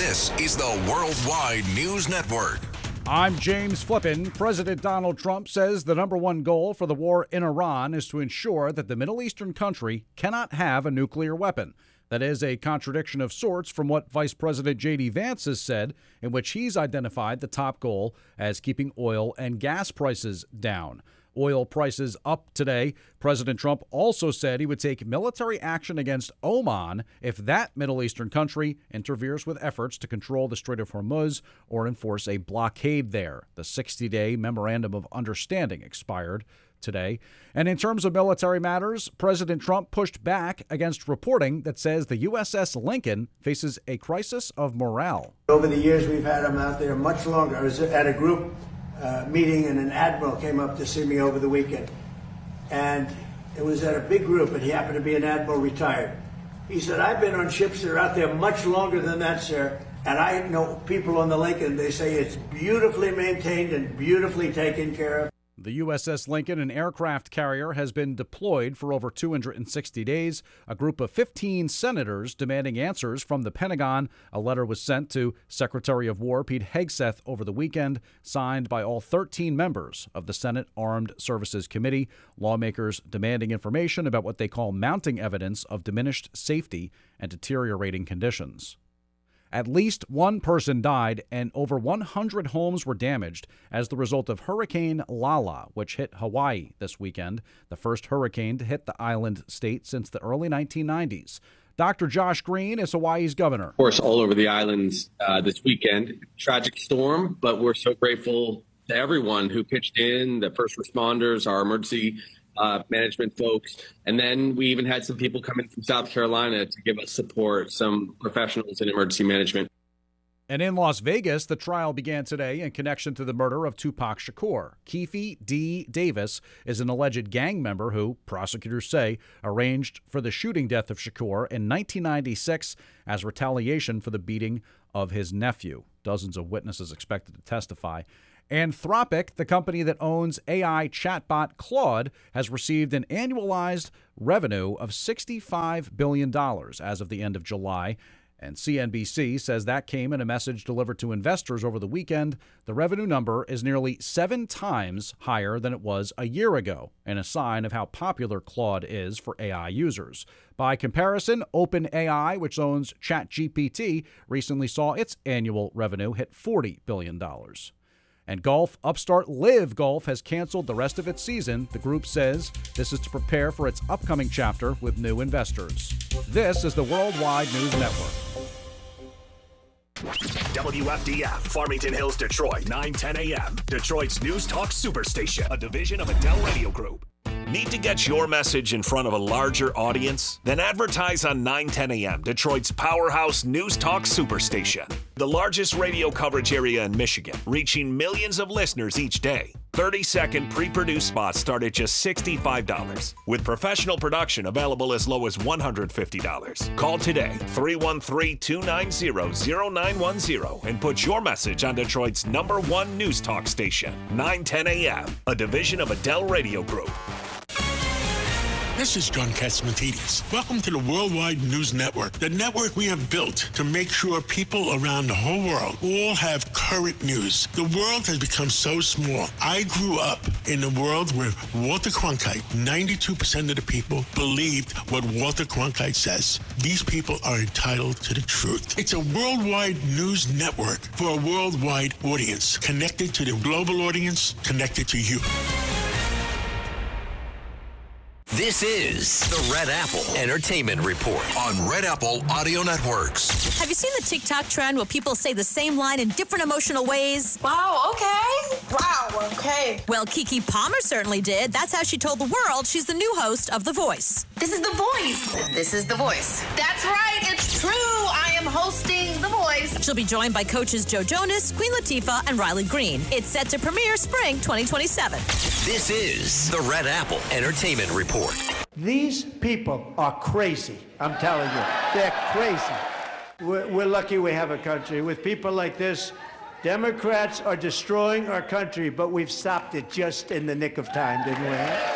This is the Worldwide News Network. I'm James Flippin. President Donald Trump says the number one goal for the war in Iran is to ensure that the Middle Eastern country cannot have a nuclear weapon. That is a contradiction of sorts from what Vice President J.D. Vance has said, in which he's identified the top goal as keeping oil and gas prices down. Oil prices up today. President Trump also said he would take military action against Oman if that Middle Eastern country interferes with efforts to control the Strait of Hormuz or enforce a blockade there. The 60-day memorandum of understanding expired today. And in terms of military matters, President Trump pushed back against reporting that says the USS Lincoln faces a crisis of morale. Over the years, we've had them out there much longer. I was at a group meeting, and an admiral came up to see me over the weekend. And it was at a big group, and he happened to be an admiral retired. He said, I've been on ships that are out there much longer than that, sir. And I know people on the Lincoln, they say it's beautifully maintained and beautifully taken care of. The USS Lincoln, an aircraft carrier, has been deployed for over 260 days. A group of 15 senators demanding answers from the Pentagon. A letter was sent to Secretary of War Pete Hegseth over the weekend, signed by all 13 members of the Senate Armed Services Committee. Lawmakers demanding information about what they call mounting evidence of diminished safety and deteriorating conditions. At least one person died and over 100 homes were damaged as the result of Hurricane Lala, which hit Hawaii this weekend, the first hurricane to hit the island state since the early 1990s. Dr. Josh Green is Hawaii's governor. Of course, all over the islands this weekend. Tragic storm, but we're so grateful to everyone who pitched in, the first responders, our emergency management folks. And then we even had some people come in from South Carolina to give us support, some professionals in emergency management. And in Las Vegas, the trial began today in connection to the murder of Tupac Shakur. Keefe D. Davis is an alleged gang member who, prosecutors say, arranged for the shooting death of Shakur in 1996 as retaliation for the beating of his nephew. Dozens of witnesses expected to testify. Anthropic, the company that owns AI chatbot Claude, has received an annualized revenue of $65 billion as of the end of July. And CNBC says that came in a message delivered to investors over the weekend. The revenue number is nearly 7 times higher than it was a year ago, and a sign of how popular Claude is for AI users. By comparison, OpenAI, which owns ChatGPT, recently saw its annual revenue hit $40 billion. And golf upstart Live Golf has canceled the rest of its season. The group says this is to prepare for its upcoming chapter with new investors. This is the Worldwide News Network. WFDF, Farmington Hills, Detroit, 9:10 a.m. Detroit's News Talk Superstation, a division of Adele Radio Group. Need to get your message in front of a larger audience? Then advertise on 9:10 a.m., Detroit's powerhouse News Talk Superstation. The largest radio coverage area in Michigan, reaching millions of listeners each day. 30-second pre-produced spots start at just $65, with professional production available as low as $150. Call today, 313-290-0910, and put your message on Detroit's #1 News Talk station, 9:10 a.m., a division of Adele Radio Group. This is John Catsimatidis. Welcome to the Worldwide News Network, the network we have built to make sure people around the whole world all have current news. The world has become so small. I grew up in a world where Walter Cronkite, 92% of the people believed what Walter Cronkite says. These people are entitled to the truth. It's a worldwide news network for a worldwide audience, connected to the global audience, connected to you. This is the Red Apple Entertainment Report on Red Apple Audio Networks. Have you seen the TikTok trend where people say the same line in different emotional ways? Wow, okay. Wow, okay. Well, Keke Palmer certainly did. That's how she told the world she's the new host of The Voice. This is The Voice. This is The Voice. That's right, it's true. I am hosting The Voice. She'll be joined by coaches Joe Jonas, Queen Latifah, and Riley Green. It's set to premiere spring 2027. This is the Red Apple Entertainment Report. These people are crazy. I'm telling you, they're crazy. We're lucky we have a country. With people like this, Democrats are destroying our country, but we've stopped it just in the nick of time, didn't we?